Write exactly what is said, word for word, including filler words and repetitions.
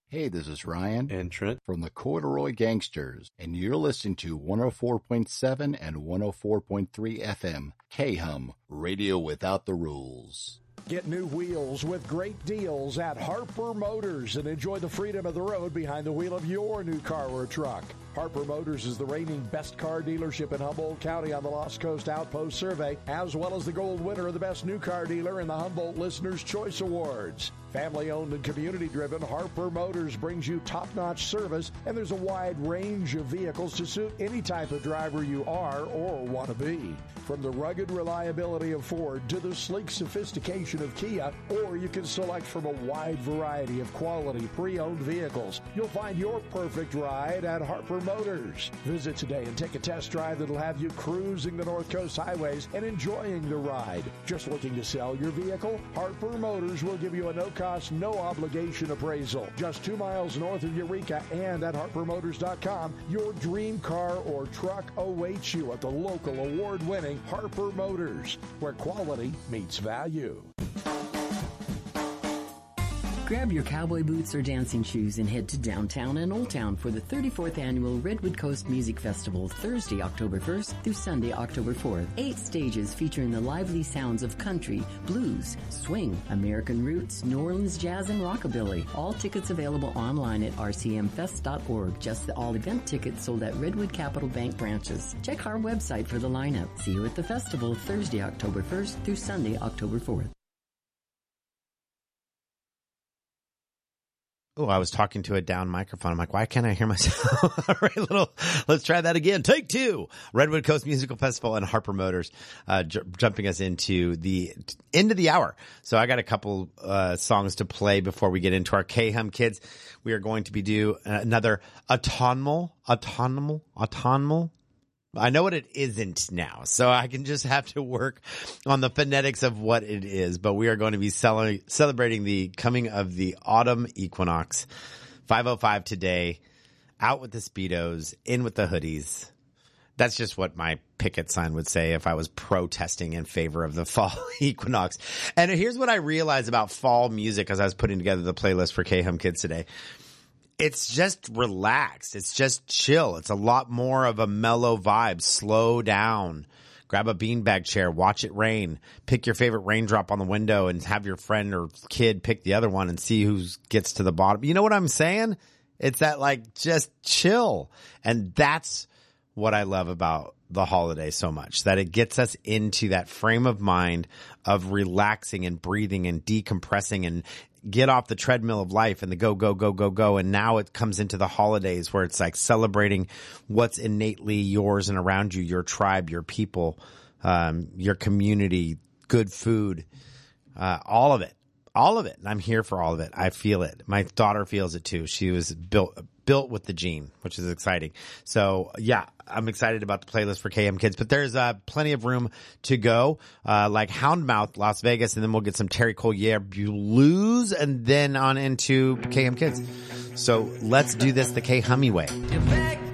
Hey, this is Ryan and Trent from the Corduroy Gangsters, and you're listening to one oh four point seven and one oh four point three F M, K-Hum, Radio Without the Rules. Get new wheels with great deals at Harper Motors and enjoy the freedom of the road behind the wheel of your new car or truck. Harper Motors is the reigning best car dealership in Humboldt County on the Lost Coast Outpost Survey, as well as the gold winner of the best new car dealer in the Humboldt Listener's Choice Awards. Family-owned and community-driven, Harper Motors brings you top-notch service, and there's a wide range of vehicles to suit any type of driver you are or want to be. From the rugged reliability of Ford to the sleek sophistication of Kia, or you can select from a wide variety of quality pre-owned vehicles. You'll find your perfect ride at Harper Motors. Visit today and take a test drive that'll have you cruising the North Coast highways and enjoying the ride. Just looking to sell your vehicle? Harper Motors will give you a no-cost, no-obligation appraisal. Just two miles north of Eureka and at harper motors dot com, your dream car or truck awaits you at the local award-winning Harper Motors, where quality meets value. Grab your cowboy boots or dancing shoes and head to downtown and Old Town for the thirty-fourth Annual Redwood Coast Music Festival, Thursday, October first through Sunday, October fourth. Eight stages featuring the lively sounds of country, blues, swing, American roots, New Orleans jazz, and rockabilly. All tickets available online at r c m fest dot org. Just the all-event tickets sold at Redwood Capital Bank branches. Check our website for the lineup. See you at the festival, Thursday, October first through Sunday, October fourth. Oh, I was talking to a down microphone. I'm like, why can't I hear myself? All right, little, let's try that again. Take two. Redwood Coast Musical Festival and Harper Motors, uh, j- jumping us into the end of the hour. So I got a couple, uh, songs to play before we get into our K-Hum Kids. We are going to be do another autonomal, autonomal, autonomal. I know what it isn't now, so I can just have to work on the phonetics of what it is. But we are going to be cel- celebrating the coming of the autumn equinox. five oh five today, out with the Speedos, in with the hoodies. That's just what my picket sign would say if I was protesting in favor of the fall equinox. And here's what I realized about fall music as I was putting together the playlist for K-Hum Kids today. It's just relaxed. It's just chill. It's a lot more of a mellow vibe. Slow down. Grab a beanbag chair. Watch it rain. Pick your favorite raindrop on the window and have your friend or kid pick the other one and see who gets to the bottom. You know what I'm saying? It's that like just chill. And that's what I love about the holiday so much, that it gets us into that frame of mind of relaxing and breathing and decompressing and get off the treadmill of life and the go, go, go, go, go. And now it comes into the holidays where it's like celebrating what's innately yours and around you, your tribe, your people, um, your community, good food, uh, all of it, all of it. And I'm here for all of it. I feel it. My daughter feels it too. She was built, built with the gene, which is exciting. So yeah, I'm excited about the playlist for K-Hum Kids, but there's uh, plenty of room to go, uh, like Houndmouth, Las Vegas, and then we'll get some Terry Collier blues and then on into K-Hum Kids. So let's do this the K-Hummy way.